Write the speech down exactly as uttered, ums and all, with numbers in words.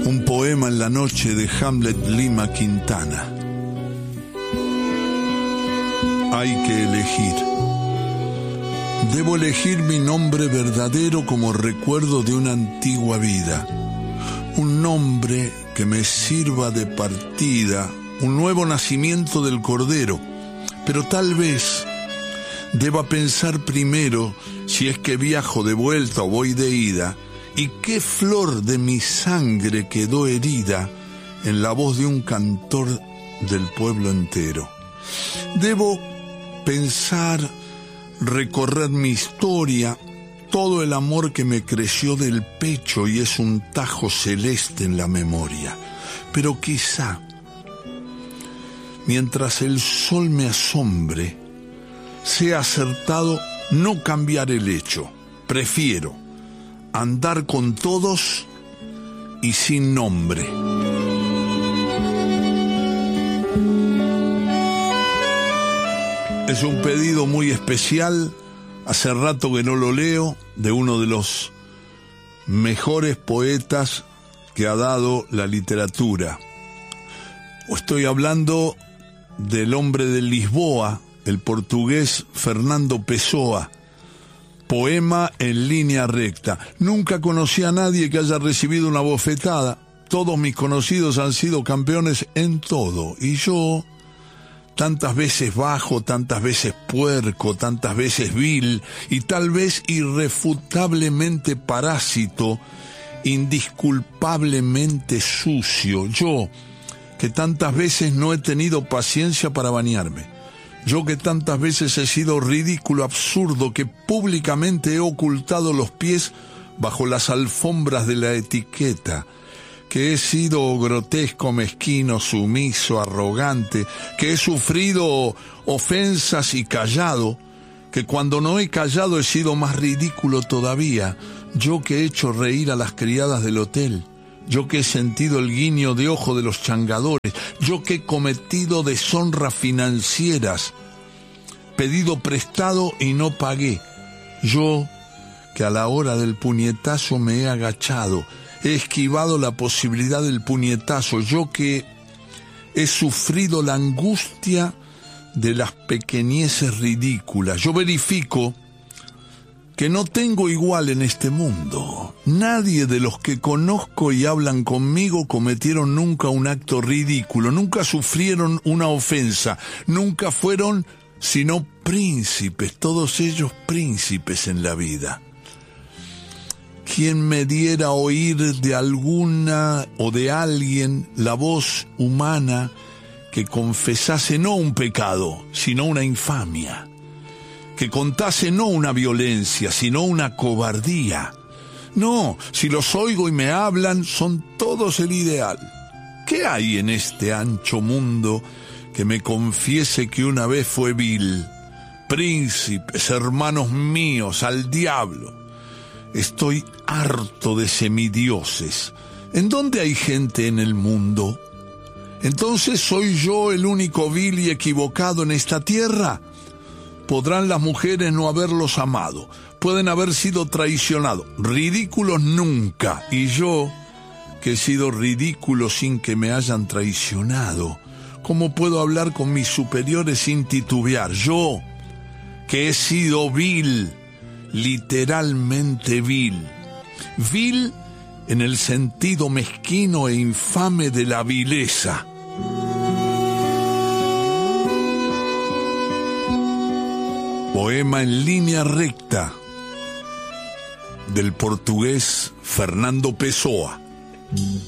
Un poema en la noche de Hamlet Lima Quintana. Hay que elegir. Debo elegir mi nombre verdadero como recuerdo de una antigua vida. Un nombre que me sirva de partida, un nuevo nacimiento del Cordero. Pero tal vez deba pensar primero si es que viajo de vuelta o voy de ida, y qué flor de mi sangre quedó herida en la voz de un cantor del pueblo entero. Debo pensar, recorrer mi historia, todo el amor que me creció del pecho y es un tajo celeste en la memoria. Pero quizá, mientras el sol me asombre, sea acertado no cambiar el hecho. Prefiero andar con todos y sin nombre. Es un pedido muy especial, hace rato que no lo leo, de uno de los mejores poetas que ha dado la literatura. Estoy hablando del hombre de Lisboa, el portugués Fernando Pessoa. Poema en línea recta. Nunca conocí a nadie que haya recibido una bofetada. Todos mis conocidos han sido campeones en todo. Y yo, tantas veces bajo, tantas veces puerco, tantas veces vil, y tal vez irrefutablemente parásito, indisculpablemente sucio. Yo, que tantas veces no he tenido paciencia para bañarme. Yo que tantas veces he sido ridículo, absurdo, que públicamente he ocultado los pies bajo las alfombras de la etiqueta, que he sido grotesco, mezquino, sumiso, arrogante, que he sufrido ofensas y callado, que cuando no he callado he sido más ridículo todavía, yo que he hecho reír a las criadas del hotel, yo que he sentido el guiño de ojo de los changadores, yo que he cometido deshonras financieras, pedido prestado y no pagué, yo que a la hora del puñetazo me he agachado, he esquivado la posibilidad del puñetazo, yo que he sufrido la angustia de las pequeñeces ridículas. Yo verifico que no tengo igual en este mundo. Nadie de los que conozco y hablan conmigo cometieron nunca un acto ridículo, nunca sufrieron una ofensa, nunca fueron sino príncipes, todos ellos príncipes en la vida. Quien me diera oír de alguna o de alguien la voz humana que confesase no un pecado, sino una infamia, que contase no una violencia, sino una cobardía. No, si los oigo y me hablan, son todos el ideal. ¿Qué hay en este ancho mundo que me confiese que una vez fue vil? Príncipes, hermanos míos, al diablo. Estoy harto de semidioses. ¿En dónde hay gente en el mundo? ¿Entonces soy yo el único vil y equivocado en esta tierra? Podrán las mujeres no haberlos amado, pueden haber sido traicionados, ridículos nunca. Y yo, que he sido ridículo sin que me hayan traicionado, ¿cómo puedo hablar con mis superiores sin titubear? Yo, que he sido vil, literalmente vil. Vil en el sentido mezquino e infame de la vileza. Poema en línea recta del portugués Fernando Pessoa.